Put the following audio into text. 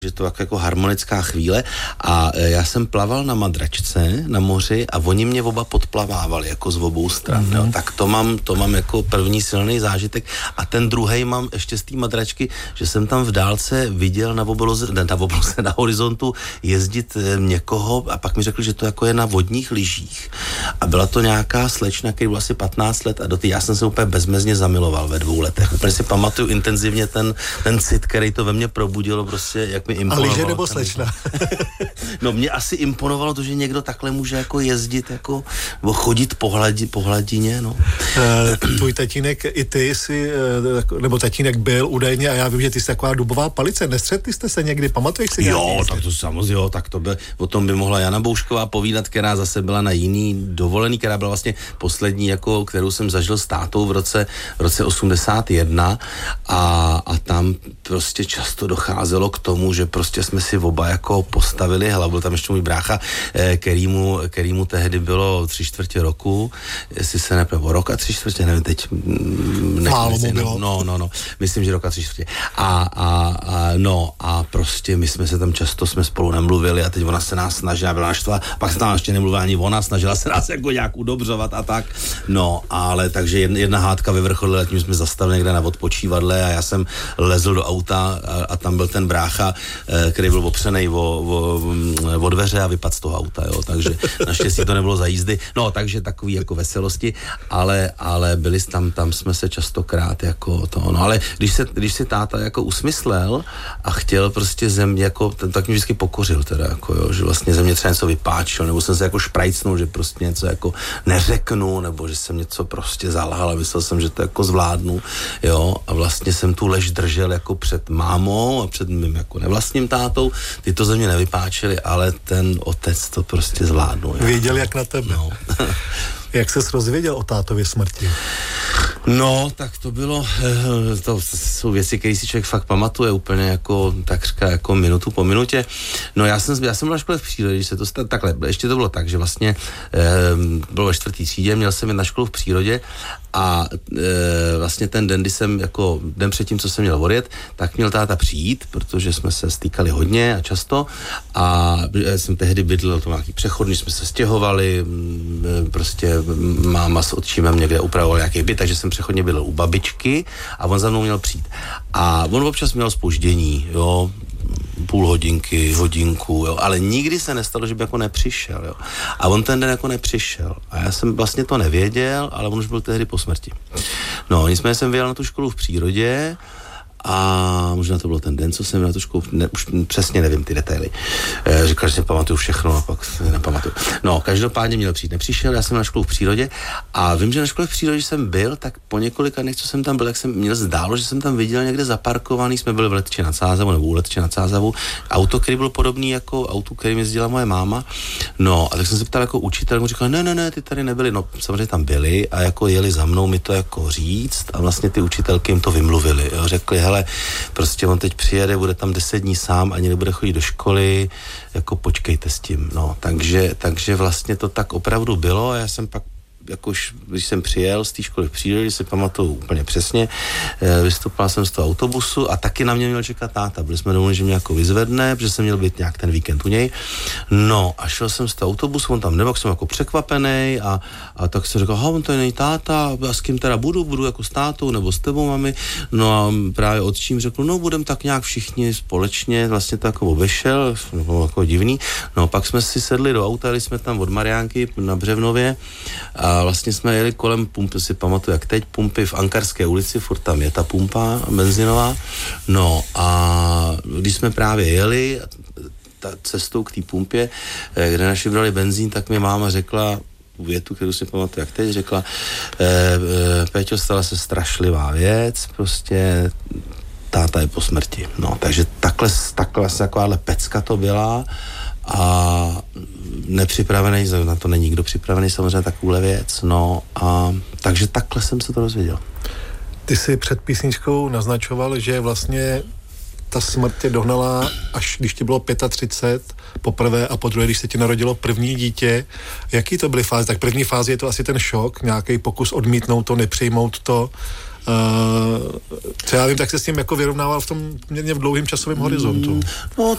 že to jako harmonická chvíle a já jsem plaval na madračce na moři a oni mě oba podplavávali jako z obou stran, jo. Tak to mám jako první silný zážitek a ten druhej mám ještě z té madračky, že jsem tam v dálce viděl na horizontu jezdit někoho a pak mi řekl, že to jako je na vodních lyžích a byla to nějaká slečna, který byl asi 15 let a já jsem se úplně bezmezně zamiloval ve 2 letech. Úplně si pamatuju intenzivně ten cit, který to ve mně probudilo, prostě jak mi imponovalo. A lyže nebo slečna? No mě asi imponovalo to, že někdo takhle může jako jezdit, jako, nebo chodit po hladině, no. Tvůj tatínek i ty si, nebo tatínek byl údajně a já vím, že ty jsi taková dubová palice. Nestřetli jste se někdy? Pamatuješ si? Jo, tak to samozřejmě, tak to by, o tom by mohla Jana Boušková povídat, která zase byla na jiný dovolený, která byla vlastně poslední, jako, kterou jsem zažil s tátou v roce 81 a tam prostě často docházelo k tomu, že prostě jsme si oba jako postavili hlavu. Byl tam ještě můj brácha, kterýmu tehdy bylo 3/4 roku, jestli se nebo rok a 3/4, nevím teď. Málo mu bylo. No, myslím, že rok a 3/4. A prostě my jsme se tam často jsme spolu nemluvili a teď ona se nás snažila, byla naštva, pak se tam ještě nemluvila ani ona, snažila se nás jako nějak udobřovat a tak. No, ale takže jedna hádka vyvrcholila, tím jsme zastavili někde na odpočívadle a já jsem lezl do auta a tam byl ten brácha, který byl opřenej o dveře a vypadl z toho auta, jo, takže naštěstí to nebylo za jízdy, no, takže takový jako veselosti, ale byli tam jsme se častokrát jako to, no, ale když si táta jako usmyslel a chtěl prostě země, jako, tak mě vždycky pokořil teda, jako jo, že vlastně ze mě třeba něco vypáčil, nebo jsem se jako šprajcnul, že prostě něco jako neřeknu, nebo že jsem něco prostě zalhal a myslel jsem, že to jako zvládnu, jo, a vlastně jsem tu lež držel jako před mámou a před mým jako nevlastním tátou, ty to ze mě nevypáčili, ale ten otec to prostě zvládnul. Věděl jak na tebe. No. Jak ses rozvěděl o tátově smrti? No, tak to bylo, to jsou věci, které si člověk fakt pamatuje úplně jako takřka jako minutu po minutě. No já jsem byl na škole v přírodě, když se to stalo takhle, ještě to bylo tak, že vlastně bylo ve 4. třídě, měl jsem jít na školu v přírodě a vlastně ten den, kdy jsem jako den předtím, co jsem měl odjet, tak měl táta přijít, protože jsme se stýkali hodně a často a jsem tehdy bydlel to nějaký přechodný, jsme se stěhovali, prostě máma s otčímem někde upravoval nějaký byt, takže jsem přechodně bydlel u babičky a on za mnou měl přijít. A on občas měl zpoždění, jo, půl hodinky, hodinku, jo, ale nikdy se nestalo, že by jako nepřišel, jo. A on ten den jako nepřišel. A já jsem vlastně to nevěděl, ale on už byl tehdy po smrti. No, nicméně jsem vyjel na tu školu v přírodě a možná to byl ten den, co jsem na tu školu, už přesně nevím ty detaily. Říkal, že si pamatuju všechno a pak si nepamatuju. No, každopádně měl přijít, nepřišel, já jsem na školu v přírodě a vím, že na škole v přírodě jsem byl, tak po několika dnech, co jsem tam byl, jak jsem měl zdálo, že jsem tam viděl někde zaparkovaný, jsme byli v Letči nad Sázavou, nebo u Letči nad Sázavou, auto, který byl podobný jako auto, kterým jezdila moje máma. No, a tak jsem se ptal jako učitel, mu říkal, ne, ty tady nebyli. No, samozřejmě tam byli a jako jeli za mnou mi to jako říct a vlastně ty učitelky jim to vymluvili, jo, řekli, hele, prostě on teď přijede, bude tam 10 dní sám, ani nebude chodit do školy, jako počkejte s tím, no, takže vlastně to tak opravdu bylo a já jsem pak jakož, když jsem přijel z té školy v přírodě, si pamatuju úplně přesně, vystupoval jsem z toho autobusu a taky na mě měl čekat táta. Byli jsme domluveni, že mě jako vyzvedne, protože jsem měl být nějak ten víkend u něj. No a šel jsem z toho autobusu, on tam nebyl, jsem jako překvapený a tak jsem řekl, on to není táta, a s kým teda budu jako s tátou nebo s tebou, mami. No a právě otčím řekl, no budem tak nějak všichni společně, vlastně to jako obešel, bylo jako divný. No pak jsme si sedli do auta, jeli jsme tam od Mariánky na Břevnově a vlastně jsme jeli kolem pumpy, si pamatuju jak teď, pumpy v Ankarské ulici, furt tam je ta pumpa benzinová. No a když jsme právě jeli cestou k té pumpě, kde naši brali benzín, tak mi máma řekla větu, kterou si pamatuju jak teď, řekla, Péťo, stala se strašlivá věc, prostě táta je po smrti. No, takže takhle takováhle pecka to byla a nepřipravený, na to není nikdo připravený, samozřejmě takovouhle věc, no a takže takhle jsem se to dozvěděl. Ty si před písničkou naznačoval, že vlastně ta smrt tě dohnala, až když ti bylo 35, poprvé a podruhé, když se ti narodilo první dítě. Jaký to byly fáze? Tak první fáze je to asi ten šok, nějaký pokus odmítnout to, nepřijmout to co já vím, tak se s tím jako vyrovnával v tom poměrně v dlouhém časovém horizontu. No